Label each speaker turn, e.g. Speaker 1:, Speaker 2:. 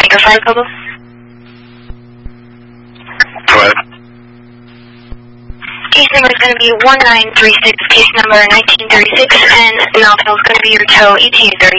Speaker 1: Tango 5 Pebble.
Speaker 2: Go ahead.
Speaker 1: Case number is going to be 1936, case number 1936, and Melville is going to be your tow ETA 30